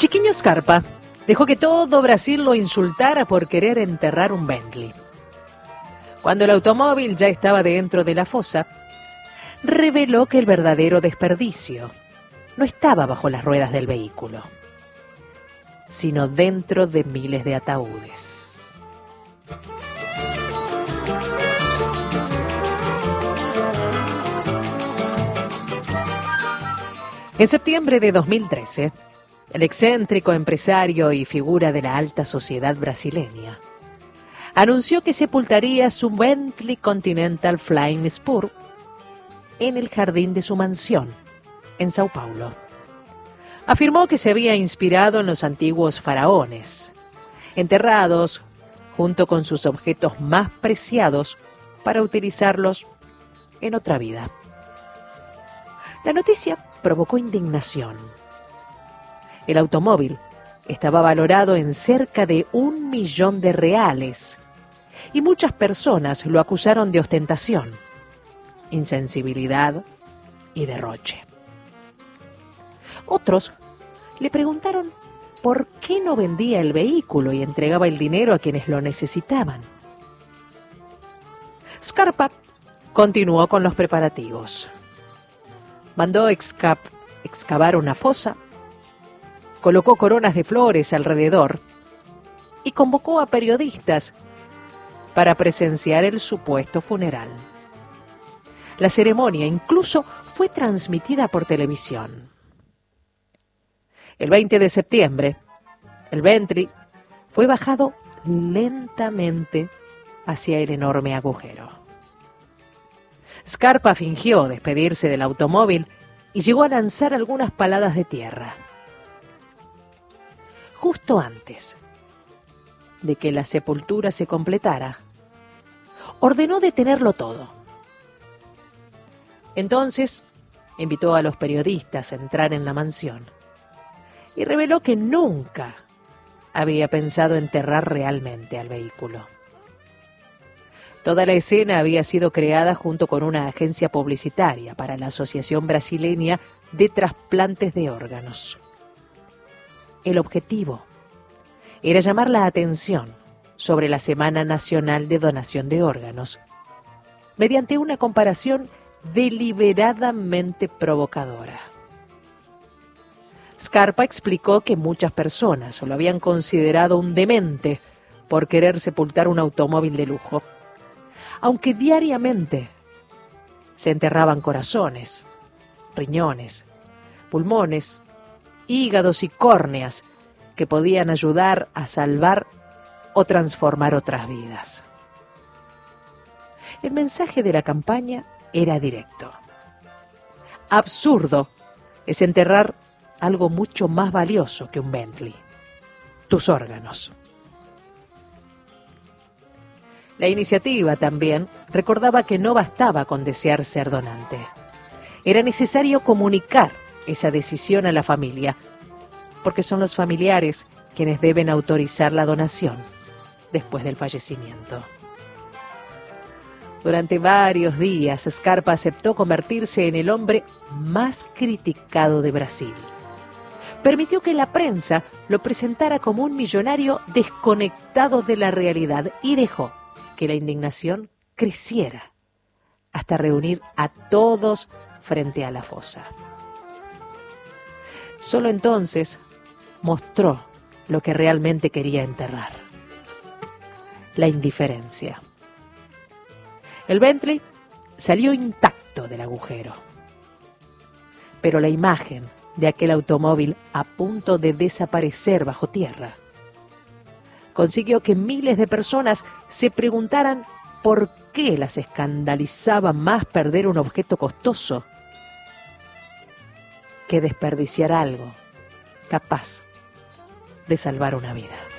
chiquiño Scarpa dejó que todo Brasil lo insultara por querer enterrar un Bentley. Cuando el automóvil ya estaba dentro de la fosa, reveló que el verdadero desperdicio no estaba bajo las ruedas del vehículo, sino dentro de miles de ataúdes. En septiembre de 2013, el excéntrico empresario y figura de la alta sociedad brasileña anunció que sepultaría su Bentley Continental Flying Spur en el jardín de su mansión, en Sao Paulo. Afirmó que se había inspirado en los antiguos faraones, enterrados junto con sus objetos más preciados para utilizarlos en otra vida. La noticia provocó indignación. El automóvil estaba valorado en cerca de $1 millón y muchas personas lo acusaron de ostentación, insensibilidad y derroche. Otros le preguntaron por qué no vendía el vehículo y entregaba el dinero a quienes lo necesitaban. Scarpa continuó con los preparativos. Mandó excavar una fosa, colocó coronas de flores alrededor y convocó a periodistas para presenciar el supuesto funeral. La ceremonia incluso fue transmitida por televisión. El 20 de septiembre, el Bentley fue bajado lentamente hacia el enorme agujero. Scarpa fingió despedirse del automóvil y llegó a lanzar algunas paladas de tierra. Justo antes de que la sepultura se completara, ordenó detenerlo todo. Entonces, invitó a los periodistas a entrar en la mansión y reveló que nunca había pensado enterrar realmente al vehículo. Toda la escena había sido creada junto con una agencia publicitaria para la Asociación Brasileña de Trasplantes de Órganos. El objetivo era llamar la atención sobre la Semana Nacional de Donación de Órganos, mediante una comparación deliberadamente provocadora. Scarpa explicó que muchas personas lo habían considerado un demente por querer sepultar un automóvil de lujo, aunque diariamente se enterraban corazones, riñones, pulmones, hígados y córneas que podían ayudar a salvar o transformar otras vidas. El mensaje de la campaña era directo. Absurdo es enterrar algo mucho más valioso que un Bentley: tus órganos. La iniciativa también recordaba que no bastaba con desear ser donante. Era necesario comunicar esa decisión a la familia, porque son los familiares quienes deben autorizar la donación después del fallecimiento. Durante varios días, Scarpa aceptó convertirse en el hombre más criticado de Brasil. Permitió que la prensa lo presentara como un millonario desconectado de la realidad y dejó que la indignación creciera hasta reunir a todos frente a la fosa. Solo entonces mostró lo que realmente quería enterrar: la indiferencia. El Bentley salió intacto del agujero, pero la imagen de aquel automóvil a punto de desaparecer bajo tierra consiguió que miles de personas se preguntaran por qué las escandalizaba más perder un objeto costoso que desperdiciar algo capaz de salvar una vida.